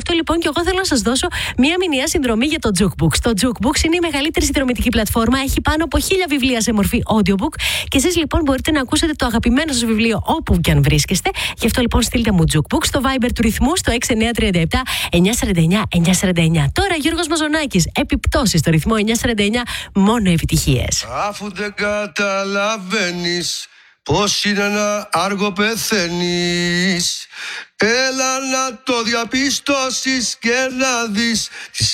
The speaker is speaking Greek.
αυτό λοιπόν και εγώ θέλω να σας δώσω μία μηνιαία συνδρομή για το Jukebooks. Το Jukebooks είναι η μεγαλύτερη συνδρομητική πλατφόρμα. Έχει πάνω από 1000 βιβλία σε μορφή audiobook. Και εσείς λοιπόν μπορείτε να ακούσετε το αγαπημένο σας βιβλίο όπου και αν βρίσκεστε. Γι' αυτό λοιπόν στείλτε μου Jukebooks στο Viber του ρυθμού στο 6937 949 949. Τώρα Γιώργος Μαζονάκης, επιπτώσεις στο ρυθμό 949, μόνο επιτυχίες. Αφού δεν καταλαβαίνεις πως είναι να άργο πεθαίνεις, έλα να το διαπιστώσεις και να δεις τις